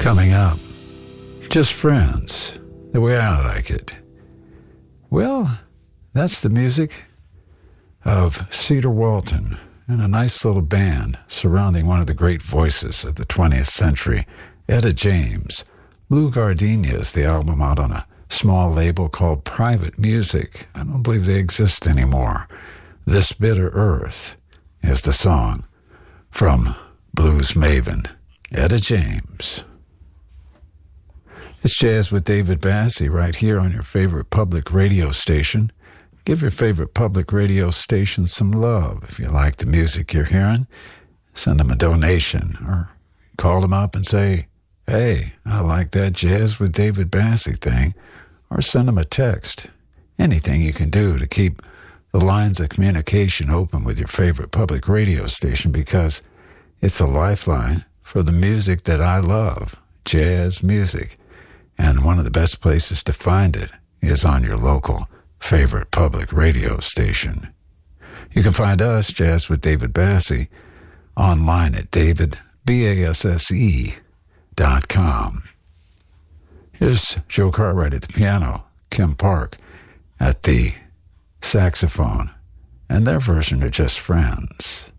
Coming up, just friends, the way I like it. Well, that's the music of Cedar Walton and a nice little band surrounding one of the great voices of the 20th century, Etta James. Blue Gardenias, the album out on a small label called Private Music. I don't believe they exist anymore. This Bitter Earth is the song from blues maven Etta James. It's Jazz with David Bassie right here on your favorite public radio station. Give your favorite public radio station some love. If you like the music you're hearing, send them a donation or call them up and say, hey, I like that Jazz with David Bassie thing, or send them a text. Anything you can do to keep the lines of communication open with your favorite public radio station, because it's a lifeline for the music that I love, jazz music. And one of the best places to find it is on your local favorite public radio station. You can find us, Jazz with David Bassie, online at davidbasse.com. Here's Joe Cartwright at the piano, Kim Park at the saxophone, and their version of Just Friends.